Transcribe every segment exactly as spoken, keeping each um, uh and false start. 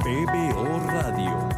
P B O Radio.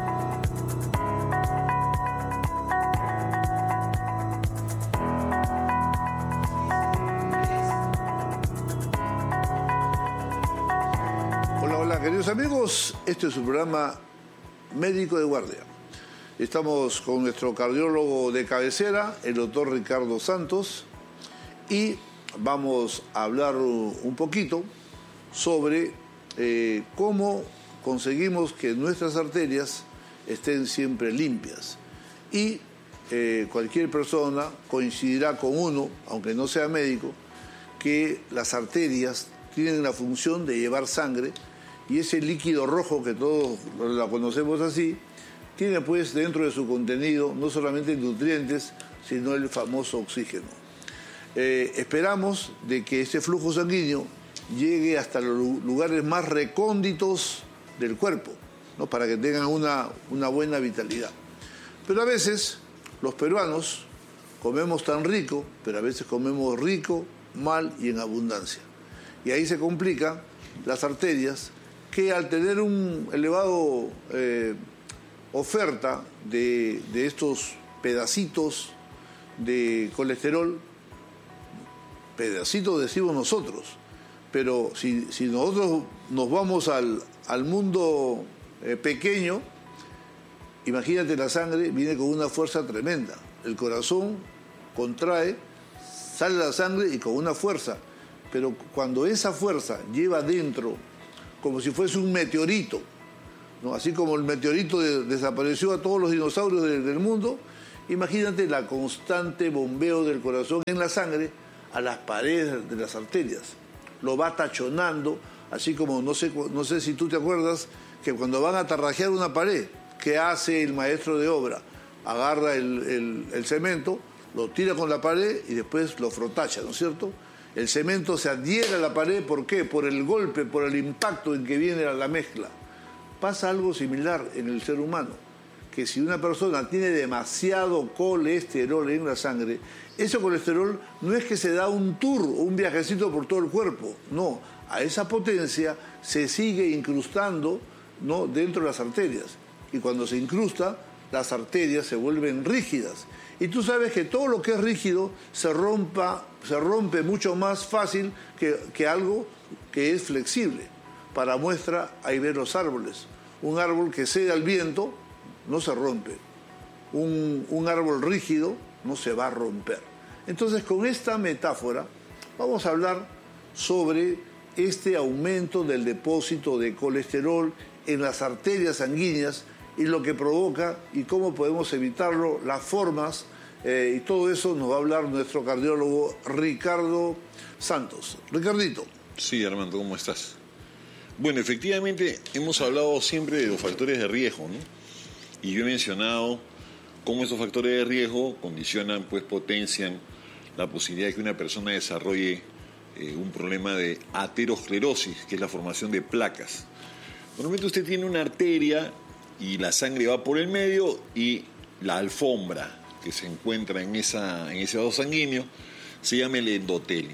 Hola, hola, queridos amigos. Este es su programa Médico de Guardia. Estamos con nuestro cardiólogo de cabecera, el doctor Ricardo Santos, y vamos a hablar un poquito sobre eh, cómo conseguimos que nuestras arterias estén siempre limpias. Y eh, cualquier persona coincidirá con uno, aunque no sea médico, que las arterias tienen la función de llevar sangre, y ese líquido rojo que todos la conocemos así, tiene pues dentro de su contenido no solamente nutrientes, sino el famoso oxígeno. Eh, esperamos de que este flujo sanguíneo llegue hasta los lugares más recónditos del cuerpo, ¿no? Para que tengan una, una buena vitalidad. Pero a veces los peruanos comemos tan rico, pero a veces comemos rico, mal y en abundancia. Y ahí se complican las arterias, que al tener un elevado eh, oferta de, de estos pedacitos de colesterol, pedacitos decimos nosotros, pero si, si nosotros nos vamos al, al mundo eh, pequeño, imagínate, la sangre viene con una fuerza tremenda. El corazón contrae, sale la sangre y con una fuerza. Pero cuando esa fuerza lleva dentro, como si fuese un meteorito, ¿no? Así como el meteorito de, desapareció a todos los dinosaurios de, del mundo, imagínate la constante bombeo del corazón en la sangre a las paredes de las arterias. Lo va tachonando, así como, no sé, no sé si tú te acuerdas, que cuando van a tarrajear una pared, ¿qué hace el maestro de obra? Agarra el, el, el cemento, lo tira con la pared y después lo frotacha, ¿no es cierto? El cemento se adhiere a la pared, ¿por qué? Por el golpe, por el impacto en que viene la mezcla. Pasa algo similar en el ser humano, que si una persona tiene demasiado colesterol en la sangre, ese colesterol no es que se da un tour o un viajecito por todo el cuerpo, no, a esa potencia se sigue incrustando, ¿no?, dentro de las arterias. Y cuando se incrusta, las arterias se vuelven rígidas. Y tú sabes que todo lo que es rígido se, rompa, se rompe mucho más fácil que, que algo que es flexible. Para muestra, ahí ves los árboles. Un árbol que cede al viento no se rompe. Un, un árbol rígido no se va a romper. Entonces, con esta metáfora vamos a hablar sobre este aumento del depósito de colesterol en las arterias sanguíneas y lo que provoca y cómo podemos evitarlo, las formas, eh, y todo eso nos va a hablar nuestro cardiólogo Ricardo Santos. Ricardito. Sí, Armando, ¿cómo estás? Bueno, efectivamente hemos hablado siempre de los factores de riesgo, ¿no? Y yo he mencionado cómo esos factores de riesgo condicionan, pues potencian la posibilidad de que una persona desarrolle eh, un problema de aterosclerosis, que es la formación de placas. Normalmente usted tiene una arteria y la sangre va por el medio, y la alfombra que se encuentra en, esa, en ese vaso sanguíneo se llama el endotelio.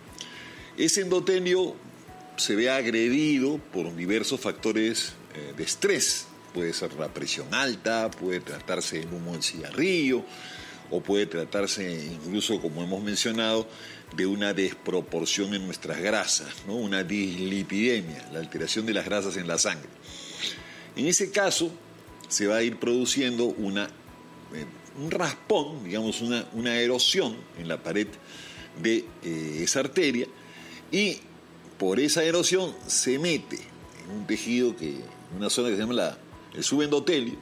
Ese endotelio se ve agredido por diversos factores eh, de estrés. Puede ser la presión alta, puede tratarse del humo del cigarrillo, o puede tratarse incluso, como hemos mencionado, de una desproporción en nuestras grasas, ¿no? Una dislipidemia, la alteración de las grasas en la sangre. En ese caso se va a ir produciendo una, eh, un raspón, digamos una, una erosión en la pared de eh, esa arteria, y por esa erosión se mete en un tejido, que, en una zona que se llama la, el subendotelio,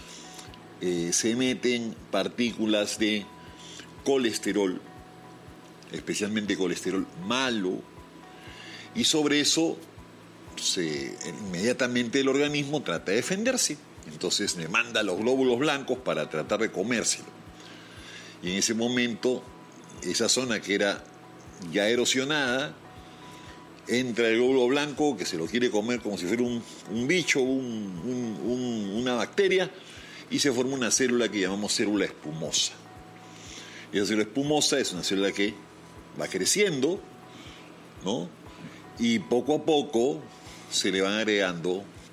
eh, se meten partículas de colesterol, especialmente colesterol malo, y sobre eso se, inmediatamente el organismo trata de defenderse. Entonces le manda los glóbulos blancos para tratar de comérselo. Y en ese momento, esa zona que era ya erosionada, entra el glóbulo blanco que se lo quiere comer como si fuera un, un bicho, un, un, un, una bacteria, y se forma una célula que llamamos célula espumosa. Y esa célula espumosa es una célula que va creciendo, ¿no? Y poco a poco se le van agregando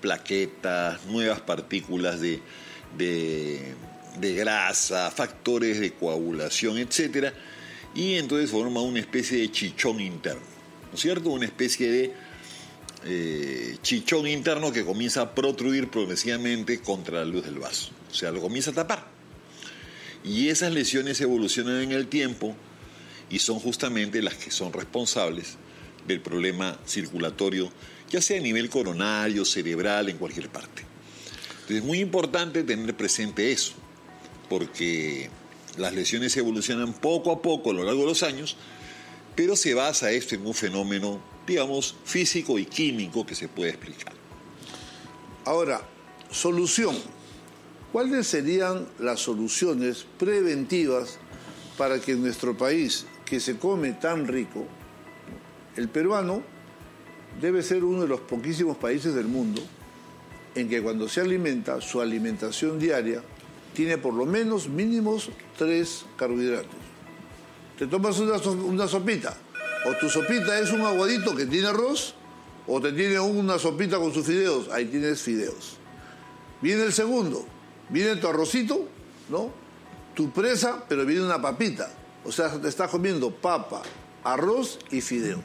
plaquetas, nuevas partículas de, de, de grasa, factores de coagulación, etcétera, y entonces forma una especie de chichón interno, ¿no es cierto? Una especie de eh, chichón interno que comienza a protruir progresivamente contra la luz del vaso, o sea, lo comienza a tapar. Y esas lesiones evolucionan en el tiempo y son justamente las que son responsables del problema circulatorio, ya sea a nivel coronario, cerebral, en cualquier parte. Entonces es muy importante tener presente eso, porque las lesiones evolucionan poco a poco a lo largo de los años, pero se basa esto en un fenómeno, digamos, físico y químico que se puede explicar. Ahora, solución. ¿Cuáles serían las soluciones preventivas para que en nuestro país, que se come tan rico, el peruano debe ser uno de los poquísimos países del mundo en que cuando se alimenta, su alimentación diaria tiene por lo menos mínimos tres carbohidratos? Te tomas una, so- una sopita, o tu sopita es un aguadito que tiene arroz, o te tiene una sopita con sus fideos, ahí tienes fideos. Viene el segundo, viene tu arrocito, ¿no? Tu presa, pero viene una papita. O sea, te estás comiendo papa, arroz y fideo.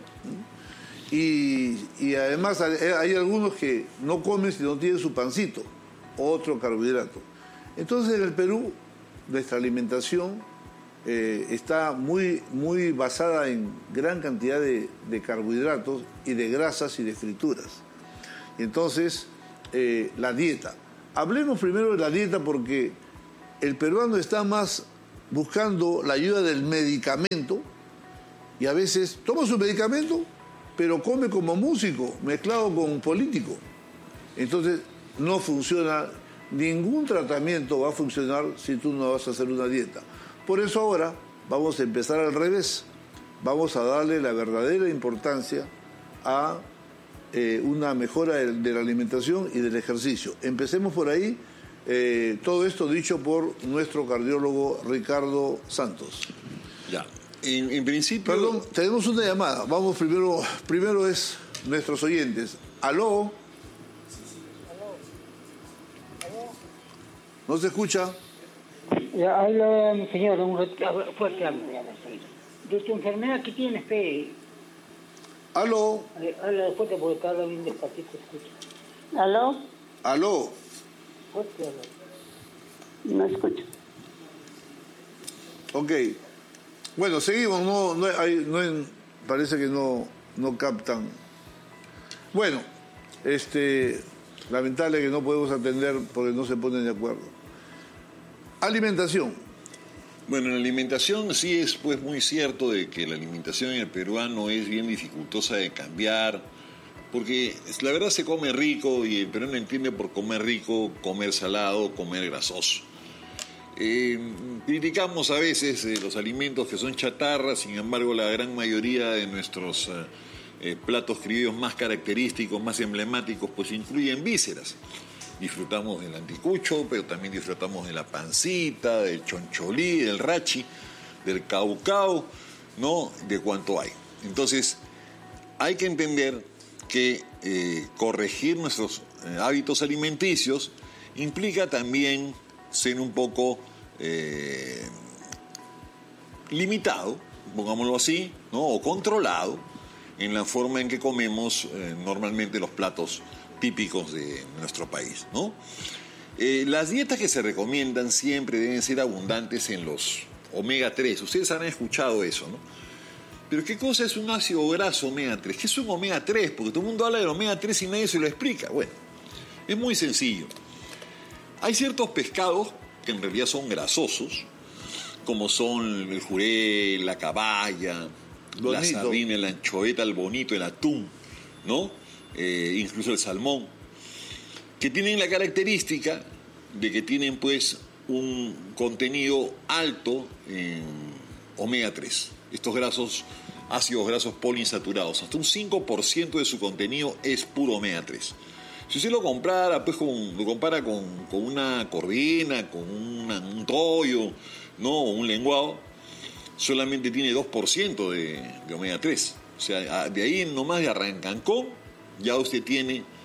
Y, y además hay, hay algunos que no comen si no tienen su pancito, otro carbohidrato. Entonces en el Perú nuestra alimentación eh, está muy, muy basada en gran cantidad de, de carbohidratos y de grasas y de frituras. Entonces, eh, la dieta. Hablemos primero de la dieta porque el peruano está más buscando la ayuda del medicamento y a veces toma su medicamento, pero come como músico, mezclado con político. Entonces, no funciona, ningún tratamiento va a funcionar si tú no vas a hacer una dieta. Por eso ahora vamos a empezar al revés. Vamos a darle la verdadera importancia a eh, una mejora de, de la alimentación y del ejercicio. Empecemos por ahí. Eh, todo esto dicho por nuestro cardiólogo Ricardo Santos. Ya. En, en principio... Perdón, tenemos una llamada. Vamos primero, primero es nuestros oyentes. ¿Aló? ¿No se escucha? Ya, habla mi señor, un ret- fuerte habla. De tu enfermedad que tienes, pe. ¿Aló? Eh, Habla fuerte porque te habla bien despacito, escucha. ¿Aló? ¿Aló? Fuerte habla. No escucho. Ok. Bueno, seguimos. No, no, hay, no hay- parece que no, no captan. Bueno, este, lamentable que no podemos atender porque no se ponen de acuerdo. Alimentación. Bueno, en la alimentación sí es pues muy cierto de que la alimentación en el peruano es bien dificultosa de cambiar, porque la verdad se come rico y el peruano entiende por comer rico, comer salado, comer grasoso. Eh, criticamos a veces eh, los alimentos que son chatarras, sin embargo la gran mayoría de nuestros eh, eh, platos criollos más característicos, más emblemáticos, pues incluyen vísceras. Disfrutamos del anticucho, pero también disfrutamos de la pancita, del choncholí, del rachi, del caucao, ¿no? De cuánto hay. Entonces, hay que entender que eh, corregir nuestros eh, hábitos alimenticios implica también ser un poco eh, limitado, pongámoslo así, ¿no? O controlado en la forma en que comemos eh, normalmente los platos típicos de nuestro país, ¿no? Eh, las dietas que se recomiendan siempre deben ser abundantes en los omega tres. Ustedes han escuchado eso, ¿no? Pero ¿qué cosa es un ácido graso omega tres? ¿Qué es un omega tres? Porque todo el mundo habla del omega tres y nadie se lo explica. Bueno, es muy sencillo. Hay ciertos pescados que en realidad son grasosos, como son el juré, la caballa, bonito, la sardina, la anchoveta, el bonito, el atún, ¿no? Eh, incluso el salmón, que tienen la característica de que tienen pues un contenido alto en omega tres. Estos grasos, ácidos grasos poliinsaturados, hasta un cinco por ciento de su contenido es puro omega tres. Si usted lo compara, pues con, lo compara con, con una corvina, con una, un toyo, ¿no? O un lenguado, solamente tiene dos por ciento de, de omega tres. O sea, de ahí nomás de arrancancón, ya usted tiene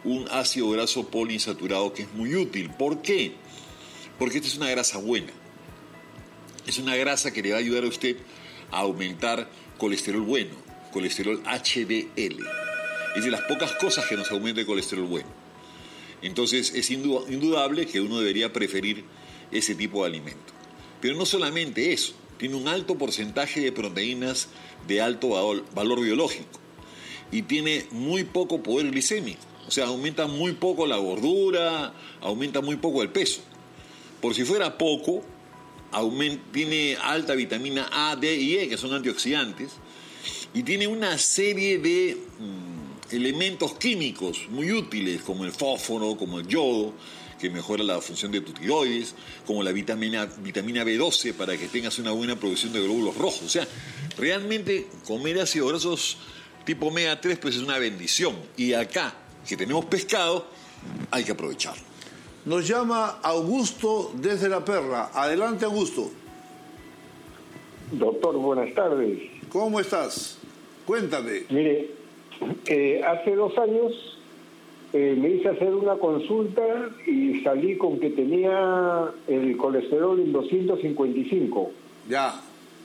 un ácido graso poliinsaturado que es muy útil. ¿Por qué? Porque esta es una grasa buena. Es una grasa que le va a ayudar a usted a aumentar colesterol bueno, colesterol H D L. Es de las pocas cosas que nos aumenta el colesterol bueno. Entonces es indudable que uno debería preferir ese tipo de alimento. Pero no solamente eso, tiene un alto porcentaje de proteínas de alto valor biológico y tiene muy poco poder glicémico. O sea, aumenta muy poco la gordura, aumenta muy poco el peso. Por si fuera poco, aumenta, tiene alta vitamina A, D y E, que son antioxidantes, y tiene una serie de mmm, elementos químicos muy útiles, como el fósforo, como el yodo, que mejora la función de tu tiroides, como la vitamina, vitamina B doce para que tengas una buena producción de glóbulos rojos. O sea, realmente comer ácidos grasos tipo omega tres pues es una bendición. Y acá, que tenemos pescado, hay que aprovecharlo. Nos llama Augusto desde La Perla. Adelante, Augusto. Doctor, buenas tardes. ¿Cómo estás? Cuéntame. Mire, eh, hace dos años eh, me hice hacer una consulta y salí con que tenía el colesterol en doscientos cincuenta y cinco. Ya.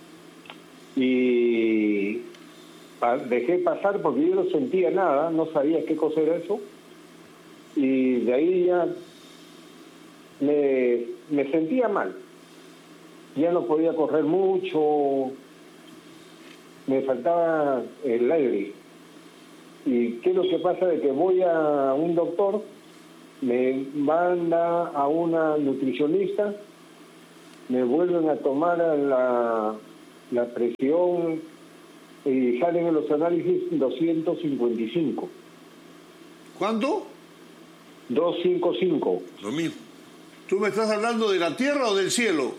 Y pa- dejé pasar porque yo no sentía nada, no sabía qué cosa era eso. Y de ahí ya me, me sentía mal. Ya no podía correr mucho, me faltaba el aire. ¿Y qué es lo que pasa? De que voy a un doctor, me manda a una nutricionista, me vuelven a tomar la, la presión y salen en los análisis doscientos cincuenta y cinco. ¿Cuánto? doscientos cincuenta y cinco. Lo mismo. ¿Tú me estás hablando de la tierra o del cielo?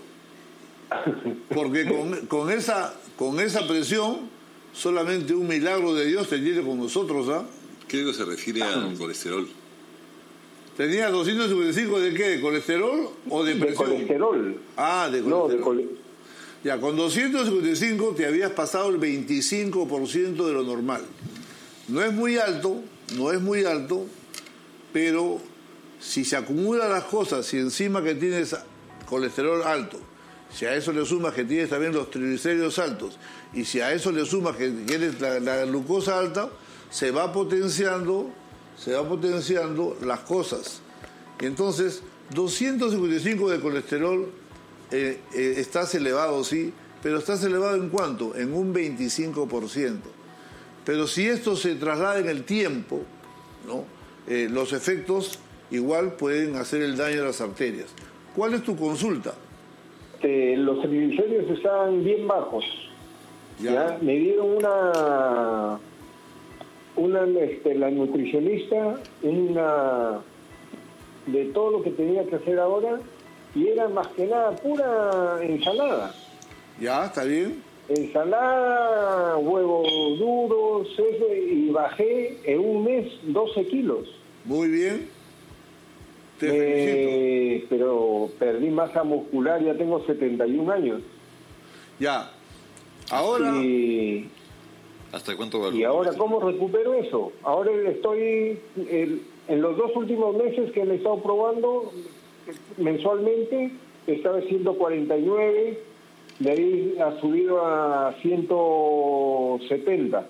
Porque con, con, esa, con esa presión, solamente un milagro de Dios te tiene con nosotros, ¿ah? Creo que se refiere al colesterol. ¿Tenías doscientos cincuenta y cinco de qué? ¿De colesterol o de De presión? colesterol. Ah, de No, colesterol. de cole... Ya, con doscientos cincuenta y cinco te habías pasado el veinticinco por ciento de lo normal. No es muy alto, no es muy alto, pero si se acumulan las cosas, si encima que tienes colesterol alto, si a eso le sumas que tienes también los triglicéridos altos, y si a eso le sumas que tienes la, la glucosa alta, se va potenciando, se va potenciando las cosas. Y entonces, doscientos cincuenta y cinco de colesterol, eh, eh, estás elevado, sí, pero estás elevado ¿en cuánto? En un veinticinco por ciento. Pero si esto se traslada en el tiempo, ¿no? Eh, los efectos igual pueden hacer el daño a las arterias. ¿Cuál es tu consulta? Eh, los triglicéridos estaban bien bajos. Ya. ¿ya? Me dieron una, una este, la nutricionista, una de todo lo que tenía que hacer ahora, y era más que nada pura ensalada. Ya, está bien. Ensalada, huevos duros, eso, y bajé en un mes doce kilos. Muy bien. Te felicito. Eh, pero perdí masa muscular, ya tengo setenta y un años. Ya. Ahora, Y, ¿Hasta cuánto va? y ahora, ¿cómo recupero eso? Ahora estoy, el- en los dos últimos meses que me he estado probando, mensualmente, estaba en ciento cuarenta y nueve, de ahí ha subido a ciento setenta.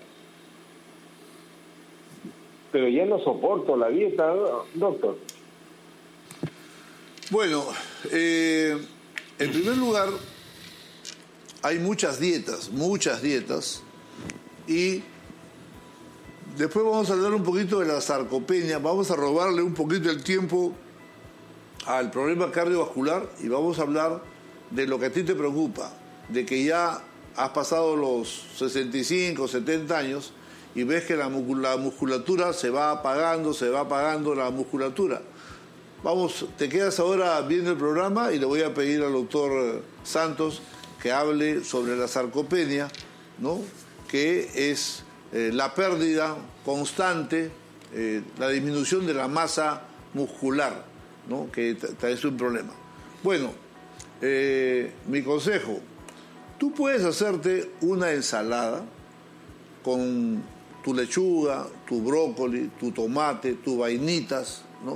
Pero ya no soporto la dieta, doctor. bueno, eh, en primer lugar, hay muchas dietas, muchas dietas, y después vamos a hablar un poquito de la sarcopenia, vamos a robarle un poquito el tiempo al problema cardiovascular y vamos a hablar de lo que a ti te preocupa, de que ya has pasado los sesenta y cinco, setenta años y ves que la muscul- la musculatura se va apagando, se va apagando la musculatura. Vamos, te quedas ahora viendo el programa y le voy a pedir al doctor Santos que hable sobre la sarcopenia, ¿no? Que es eh, la pérdida constante, eh, la disminución de la masa muscular, ¿no? Que t- t- es un problema. Bueno, eh, mi consejo, tú puedes hacerte una ensalada con tu lechuga, tu brócoli, tu tomate, tus vainitas, ¿no?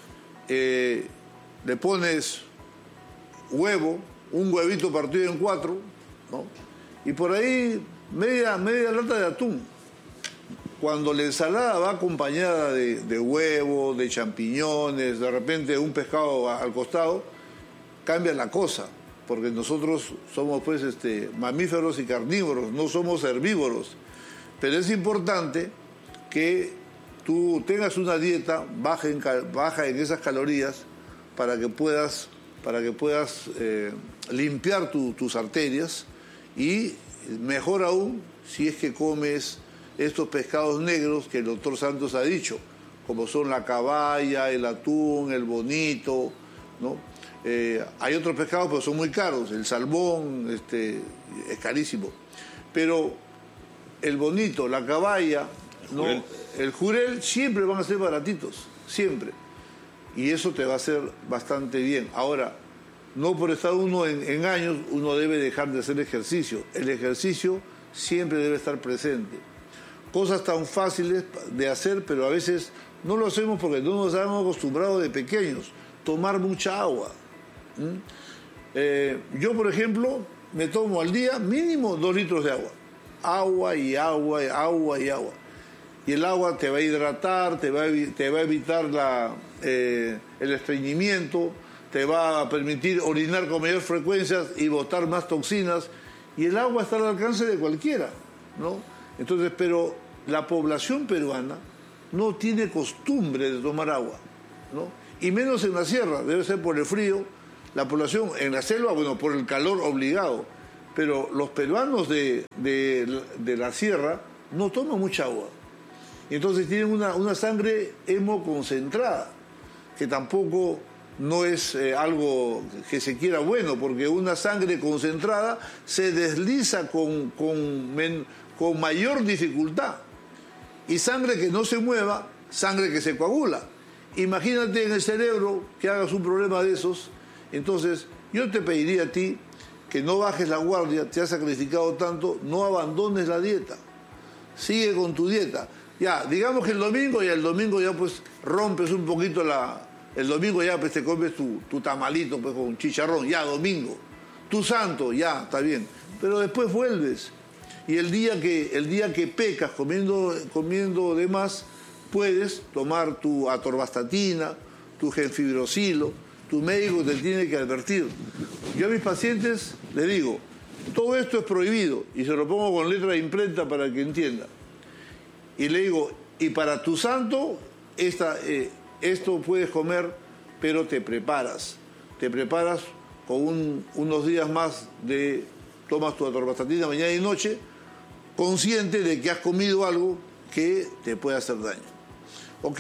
Eh, le pones huevo, un huevito partido en cuatro, ¿no? Y por ahí media, media lata de atún. Cuando la ensalada va acompañada de, de huevo, de champiñones, de repente un pescado al costado, cambia la cosa, porque nosotros somos pues este, mamíferos y carnívoros, no somos herbívoros. Pero es importante que tú tengas una dieta baja en, baja en esas calorías para que puedas, para que puedas eh, limpiar tu, tus arterias, y mejor aún si es que comes estos pescados negros que el doctor Santos ha dicho, como son la caballa, el atún, el bonito, ¿no? Eh, hay otros pescados, pero son muy caros. El salmón este, es carísimo. Pero el bonito, la caballa, ¿no? Jurel. El jurel siempre van a ser baratitos, siempre. Y eso te va a hacer bastante bien. Ahora, no por estar uno en, en años, uno debe dejar de hacer ejercicio. El ejercicio siempre debe estar presente. Cosas tan fáciles de hacer, pero a veces no lo hacemos porque no nos hemos acostumbrado de pequeños. Tomar mucha agua. ¿Mm? Eh, yo, por ejemplo, me tomo al día mínimo dos litros de agua. Agua y agua y agua y agua. Y el agua te va a hidratar, te va a, te va a evitar la, eh, el estreñimiento, te va a permitir orinar con mayor frecuencia y botar más toxinas. Y el agua está al alcance de cualquiera, ¿no? Entonces, pero la población peruana no tiene costumbre de tomar agua, ¿no? Y menos en la sierra, debe ser por el frío. La población en la selva, bueno, por el calor obligado. Pero los peruanos de, de, de la sierra no toman mucha agua. Y entonces tienen una, una sangre hemoconcentrada, que tampoco no es eh, algo que se quiera bueno, porque una sangre concentrada se desliza con, con, men, con mayor dificultad. Y sangre que no se mueva, sangre que se coagula. Imagínate en el cerebro que hagas un problema de esos. Entonces, yo te pediría a ti que no bajes la guardia, te has sacrificado tanto, no abandones la dieta. Sigue con tu dieta. Ya, digamos que el domingo, y el domingo ya pues rompes un poquito la... El domingo ya pues te comes tu, tu tamalito pues con chicharrón, ya domingo. Tu santo, ya, está bien. Pero después vuelves. Y el día que, el día que pecas comiendo, comiendo de más, puedes tomar tu atorvastatina, tu genfibrosilo. Tu médico te tiene que advertir. Yo a mis pacientes les digo, todo esto es prohibido, y se lo pongo con letra de imprenta para que entienda. Y le digo, y para tu santo, esta, eh, esto puedes comer, pero te preparas. Te preparas con un, unos días más de, tomas tu atorvastatina mañana y noche, consciente de que has comido algo que te puede hacer daño. ¿Ok?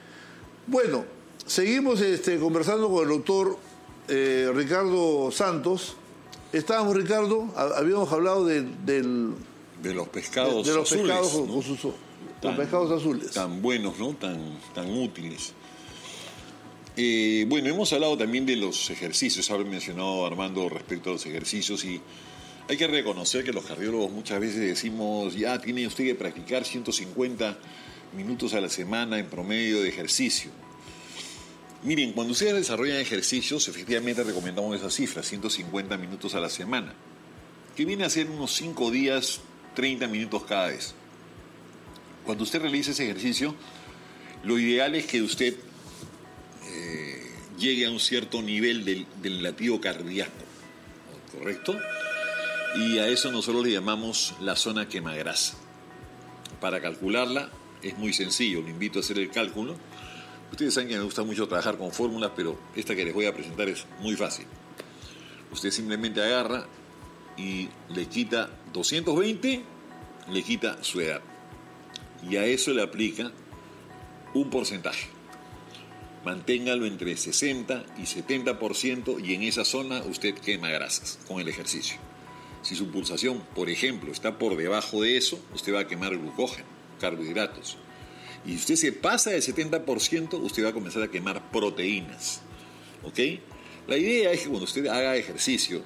Bueno, seguimos este, conversando con el doctor eh, Ricardo Santos. Estábamos, Ricardo, habíamos hablado de, del, de los pescados de, de los azules, pescados, ¿no? con sus, Tan, los pescados azules. Tan buenos, ¿no? Tan, tan útiles. Eh, bueno, hemos hablado también de los ejercicios. Ha mencionado Armando respecto a los ejercicios, y hay que reconocer que los cardiólogos muchas veces decimos, ya tiene usted que practicar ciento cincuenta minutos a la semana en promedio de ejercicio. Miren, cuando ustedes desarrollan ejercicios, efectivamente recomendamos esa cifra, ciento cincuenta minutos a la semana, que viene a ser unos cinco días, treinta minutos cada vez. Cuando usted realiza ese ejercicio, lo ideal es que usted eh, llegue a un cierto nivel del, del latido cardíaco, ¿correcto? Y a eso nosotros le llamamos la zona quemagrasa. Para calcularla es muy sencillo, le invito a hacer el cálculo. Ustedes saben que me gusta mucho trabajar con fórmulas, pero esta que les voy a presentar es muy fácil. Usted simplemente agarra y le quita doscientos veinte, le quita su edad. Y a eso le aplica un porcentaje. Manténgalo entre sesenta y setenta por ciento, y en esa zona usted quema grasas con el ejercicio. Si su pulsación, por ejemplo, está por debajo de eso, usted va a quemar glucógeno, carbohidratos. Y si usted se pasa del setenta por ciento, usted va a comenzar a quemar proteínas. ¿Ok? La idea es que cuando usted haga ejercicio,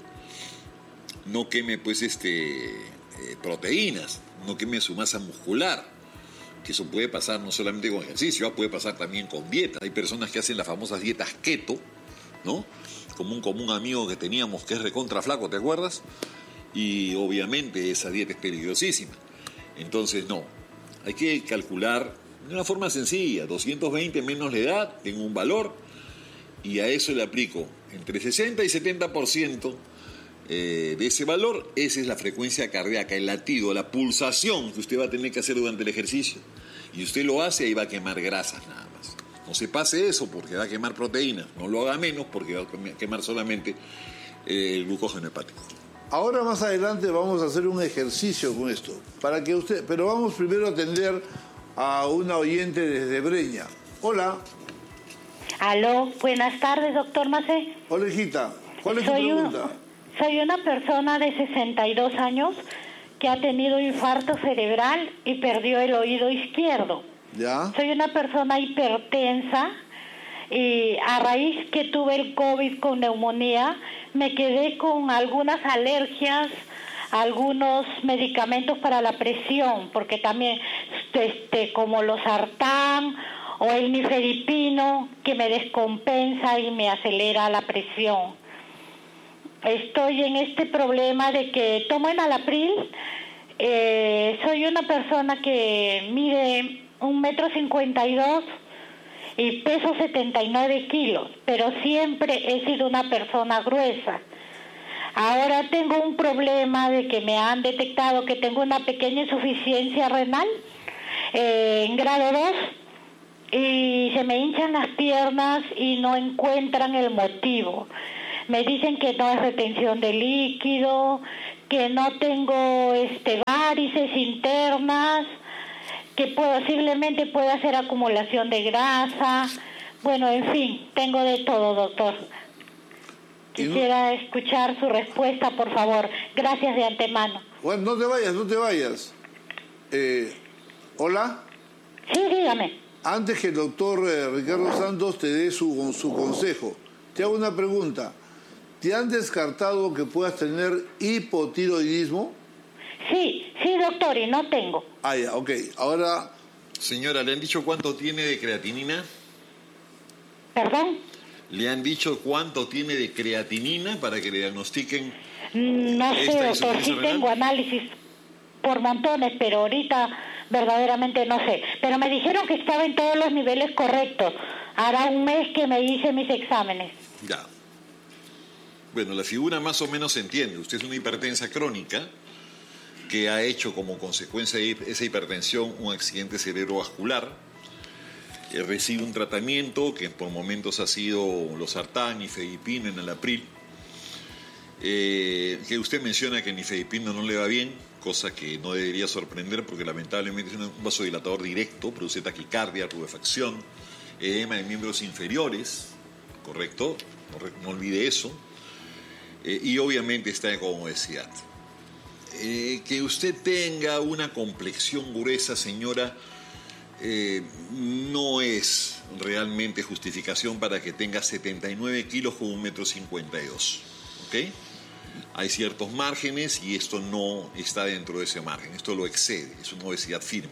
no queme pues este, eh, proteínas, no queme su masa muscular. que eso puede pasar no solamente con ejercicio, puede pasar también con dieta. Hay personas que hacen las famosas dietas keto, ¿no? Como un común amigo que teníamos que es recontra flaco, ¿te acuerdas? Y obviamente esa dieta es peligrosísima. Entonces, no, hay que calcular de una forma sencilla, doscientos veinte menos la edad, tengo un valor, y a eso le aplico entre sesenta y setenta por ciento eh, de ese valor. Esa es la frecuencia cardíaca, el latido, la pulsación que usted va a tener que hacer durante el ejercicio. Y usted lo hace, ahí va a quemar grasas nada más. No se pase eso porque va a quemar proteínas, no lo haga menos porque va a quemar solamente eh, el glucógeno hepático. Ahora más adelante vamos a hacer un ejercicio con esto, para que usted, pero vamos primero a atender a una oyente desde Breña. Hola. Aló, buenas tardes, doctor Macé. Hola, hijita. ¿Cuál es soy tu pregunta? Un, soy una persona de sesenta y dos años que ha tenido infarto cerebral y perdió el oído izquierdo. ¿Ya? Soy una persona hipertensa y a raíz que tuve el COVID con neumonía, me quedé con algunas alergias, algunos medicamentos para la presión, porque también este, como los sartán o el nifedipino, que me descompensa y me acelera la presión. Estoy en este problema de que tomo enalapril. Eh, soy una persona que mide un metro cincuenta y dos y peso setenta y nueve kilos, pero siempre he sido una persona gruesa. Ahora tengo un problema de que me han detectado que tengo una pequeña insuficiencia renal eh, en grado dos, y se me hinchan las piernas y no encuentran el motivo. Me dicen que no es retención de líquido, que no tengo este varices internas, que posiblemente pueda ser acumulación de grasa. Bueno, en fin, tengo de todo, doctor. Quisiera escuchar su respuesta, por favor. Gracias de antemano. Bueno, no te vayas, no te vayas. Eh, ¿Hola? Sí, dígame. Antes que el doctor eh, Ricardo Santos te dé su, su consejo, te hago una pregunta. ¿Te han descartado que puedas tener hipotiroidismo? Sí, sí, doctor, y no tengo. Ah, ya, ok. Ahora... Señora, ¿le han dicho cuánto tiene de creatinina? ¿Perdón? ¿Le han dicho cuánto tiene de creatinina para que le diagnostiquen? No sé, doctor, sí tengo análisis por montones, pero ahorita verdaderamente no sé. Pero me dijeron que estaba en todos los niveles correctos. Hará un mes que me hice mis exámenes. Ya. Bueno, la figura más o menos se entiende. Usted es una hipertensa crónica que ha hecho como consecuencia de esa hipertensión un accidente cerebrovascular. Eh, recibe un tratamiento que por momentos ha sido losartán, nifedipino, enalapril. Eh, que usted menciona que nifedipino no le va bien, cosa que no debería sorprender porque lamentablemente es un vasodilatador directo, produce taquicardia, rubefacción, edema de miembros inferiores, ¿correcto? No, no olvide eso. Eh, y obviamente está con obesidad. Eh, que usted tenga una complexión gruesa, señora, eh, no es realmente justificación para que tenga setenta y nueve kilos con un metro cincuenta y dos. ¿Ok? Hay ciertos márgenes y esto no está dentro de ese margen, esto lo excede, es una obesidad firme.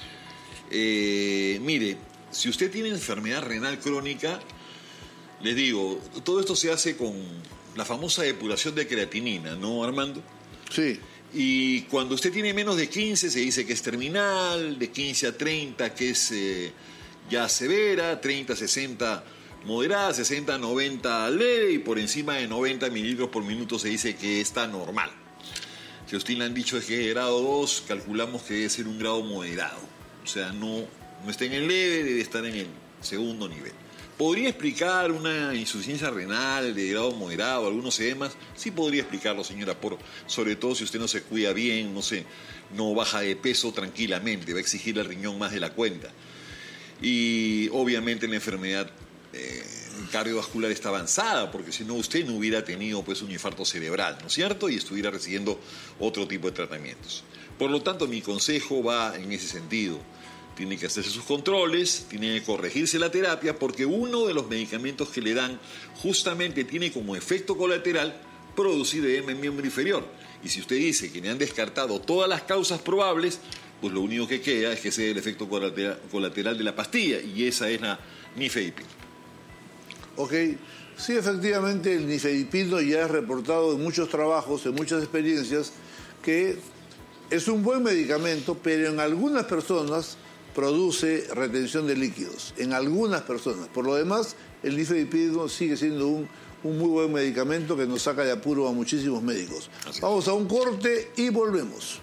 Eh, mire, si usted tiene enfermedad renal crónica, les digo, todo esto se hace con la famosa depuración de creatinina, ¿no, Armando? Sí. Y cuando usted tiene menos de quince se dice que es terminal, de quince a treinta que es eh, ya severa, treinta a sesenta moderada, sesenta a noventa leve y por encima de noventa mililitros por minuto se dice que está normal. Si a usted le han dicho que es grado dos, calculamos que debe ser un grado moderado. O sea, no, no está en el leve, debe estar en el segundo nivel. ¿Podría explicar una insuficiencia renal de grado moderado, algunos edemas? Sí podría explicarlo, señora, por, sobre todo si usted no se cuida bien, no sé, no baja de peso tranquilamente, va a exigir el riñón más de la cuenta. Y obviamente la enfermedad eh, cardiovascular está avanzada, porque si no usted no hubiera tenido pues un infarto cerebral, ¿no es cierto? Y estuviera recibiendo otro tipo de tratamientos. Por lo tanto, mi consejo va en ese sentido. Tiene que hacerse sus controles, tiene que corregirse la terapia, porque uno de los medicamentos que le dan justamente tiene como efecto colateral producir edema en miembro inferior. Y si usted dice que le han descartado todas las causas probables, pues lo único que queda es que sea el efecto colateral, colateral de la pastilla, y esa es la nifedipina. Ok, sí, efectivamente el nifedipino ya es reportado en muchos trabajos, en muchas experiencias, que es un buen medicamento, pero en algunas personas produce retención de líquidos, en algunas personas. Por lo demás, el nifedipino sigue siendo un, un muy buen medicamento que nos saca de apuro a muchísimos médicos. Así. Vamos a un corte y volvemos.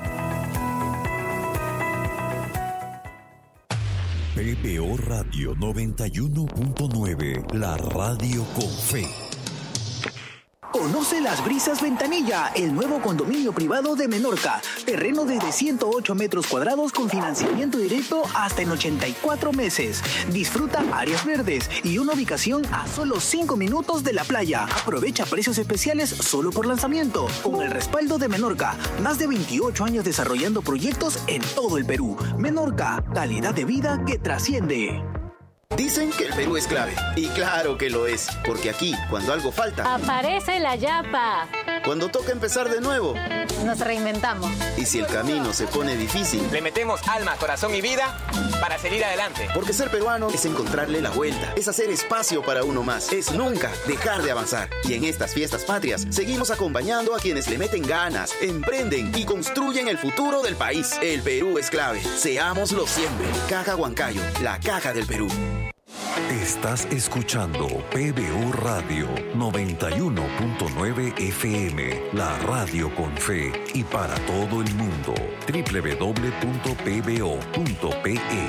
P B O Radio noventa y uno punto nueve, la radio con fe. Conoce Las Brisas Ventanilla, el nuevo condominio privado de Menorca. Terreno desde ciento ocho metros cuadrados con financiamiento directo hasta en ochenta y cuatro meses. Disfruta áreas verdes y una ubicación a solo cinco minutos de la playa. Aprovecha precios especiales solo por lanzamiento. Con el respaldo de Menorca, más de veintiocho años desarrollando proyectos en todo el Perú. Menorca, calidad de vida que trasciende. Dicen que el Perú es clave. Y claro que lo es, porque aquí, cuando algo falta, aparece la yapa. Cuando toca empezar de nuevo, nos reinventamos. Y si el camino se pone difícil, le metemos alma, corazón y vida para seguir adelante. Porque ser peruano es encontrarle la vuelta, es hacer espacio para uno más, es nunca dejar de avanzar. Y en estas fiestas patrias, seguimos acompañando a quienes le meten ganas, emprenden y construyen el futuro del país. El Perú es clave. Seámoslo siempre. Caja Huancayo, la caja del Perú. Estás escuchando P B O Radio noventa y uno punto nueve F M, la radio con fe y para todo el mundo. doble u doble u doble u punto p b o punto p e.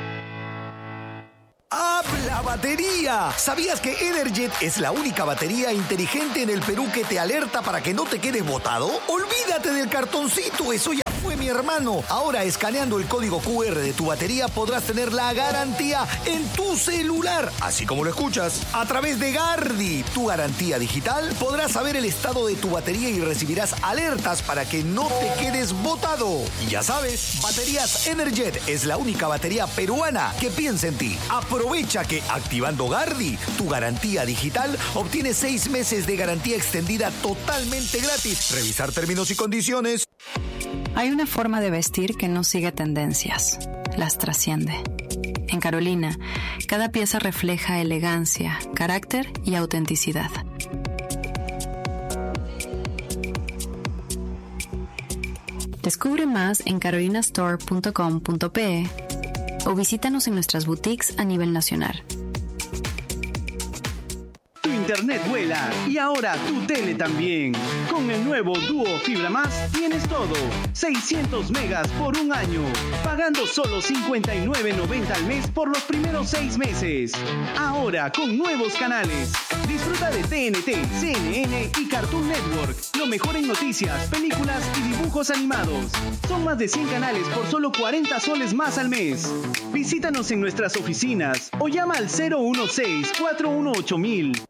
¡Habla batería! ¿Sabías que Energet es la única batería inteligente en el Perú que te alerta para que no te quedes botado? ¡Olvídate del cartoncito! Eso ya fue, mi hermano. Ahora, escaneando el código Q R de tu batería, podrás tener la garantía en tu celular. Así como lo escuchas. A través de Gardi, tu garantía digital, podrás saber el estado de tu batería y recibirás alertas para que no te quedes botado. Y ya sabes, Baterías Energet es la única batería peruana que piensa en ti. Aprovecha que activando Gardi, tu garantía digital, obtienes seis meses de garantía extendida totalmente gratis. Revisar términos y condiciones. Hay una forma de vestir que no sigue tendencias, las trasciende. En Carolina, cada pieza refleja elegancia, carácter y autenticidad. Descubre más en carolina store punto com punto p e o visítanos en nuestras boutiques a nivel nacional. Tu internet vuela y ahora tu tele también. Con el nuevo Duo Fibra Más tienes todo. seiscientos megas por un año. Pagando solo cincuenta y nueve noventa al mes por los primeros seis meses. Ahora con nuevos canales. Disfruta de T N T, C N N y Cartoon Network. Lo mejor en noticias, películas y dibujos animados. Son más de cien canales por solo cuarenta soles más al mes. Visítanos en nuestras oficinas o llama al cero uno seis, cuatro uno ocho mil.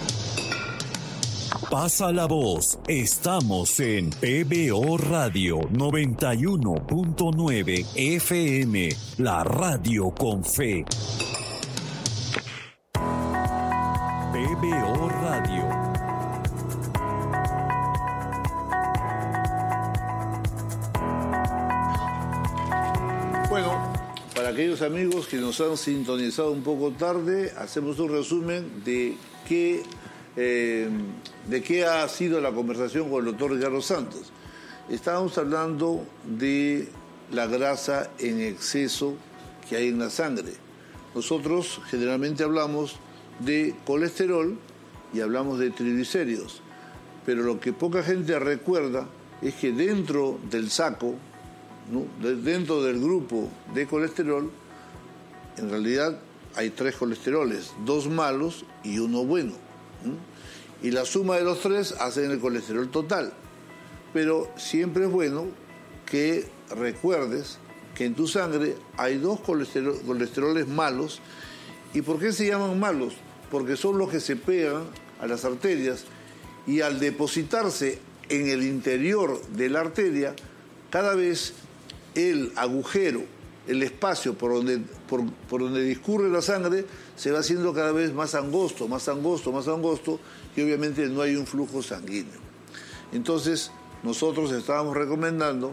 Pasa la voz. Estamos en P B O Radio noventa y uno punto nueve F M, la radio con fe. P B O Radio. Bueno, para aquellos amigos que nos han sintonizado un poco tarde, hacemos un resumen de qué Eh, de qué ha sido la conversación con el doctor Ricardo Santos. Estábamos hablando de la grasa en exceso que hay en la sangre. Nosotros generalmente hablamos de colesterol y hablamos de triglicéridos, pero lo que poca gente recuerda es que dentro del saco, ¿no?, de, dentro del grupo de colesterol, en realidad hay tres colesteroles, dos malos y uno bueno. Y la suma de los tres hacen el colesterol total. Pero siempre es bueno que recuerdes que en tu sangre hay dos colesterol, colesteroles malos. ¿Y por qué se llaman malos? Porque son los que se pegan a las arterias y al depositarse en el interior de la arteria, cada vez el agujero, el espacio por donde, por, por donde discurre la sangre se va haciendo cada vez más angosto, más angosto, más angosto, y obviamente no hay un flujo sanguíneo. Entonces, nosotros estábamos recomendando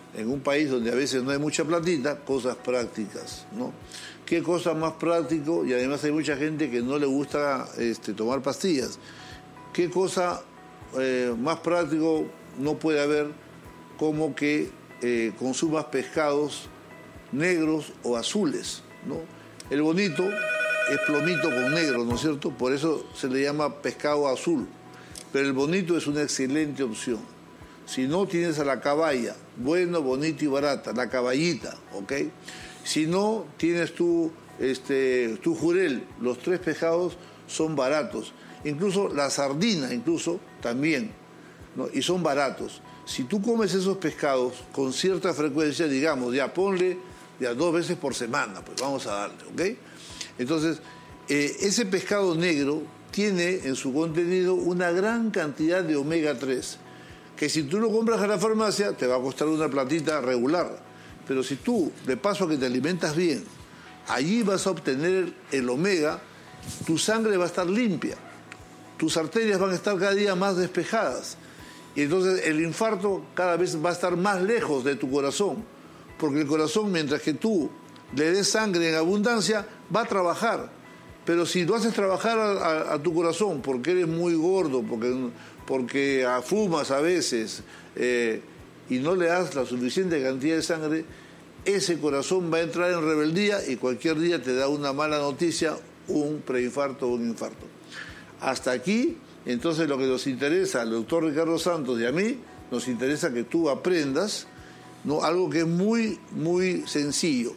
en un país donde a veces no hay mucha platita, cosas prácticas, ¿no? ¿Qué cosa más práctico? Y además hay mucha gente que no le gusta este, tomar pastillas. ¿Qué cosa eh, más práctico no puede haber como que eh, consumas pescados negros o azules, ¿no? El bonito es plomito con negro, ¿no es cierto? Por eso se le llama pescado azul. Pero el bonito es una excelente opción. Si no, tienes a la caballa, bueno, bonito y barata, la caballita, ¿ok? Si no, tienes tu, este, tu jurel, los tres pescados son baratos. Incluso la sardina, incluso, también, ¿no? Y son baratos. Si tú comes esos pescados con cierta frecuencia, digamos, ya ponle ya dos veces por semana, pues vamos a darle, ¿ok? Entonces, eh, ese pescado negro tiene en su contenido una gran cantidad de omega tres, que si tú lo compras a la farmacia te va a costar una platita regular, pero si tú, de paso a que te alimentas bien, allí vas a obtener el omega, tu sangre va a estar limpia, tus arterias van a estar cada día más despejadas, y entonces el infarto cada vez va a estar más lejos de tu corazón, porque el corazón, mientras que tú le des sangre en abundancia, va a trabajar. Pero si lo haces trabajar a, a, a tu corazón porque eres muy gordo, porque, porque fumas a veces eh, y no le das la suficiente cantidad de sangre, ese corazón va a entrar en rebeldía y cualquier día te da una mala noticia, un preinfarto o un infarto. Hasta aquí, entonces lo que nos interesa al doctor Ricardo Santos y a mí, nos interesa que tú aprendas, ¿no?, algo que es muy, muy sencillo.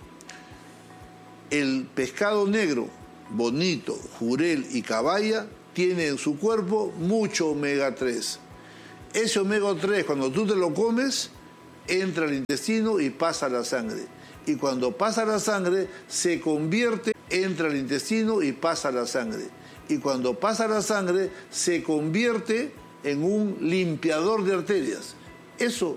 El pescado negro, bonito, jurel y caballa, tiene en su cuerpo mucho omega tres. Ese omega tres, cuando tú te lo comes, entra al intestino y pasa a la sangre. Y cuando pasa a la sangre, se convierte, entra al intestino y pasa a la sangre. Y cuando pasa a la sangre, se convierte en un limpiador de arterias. Eso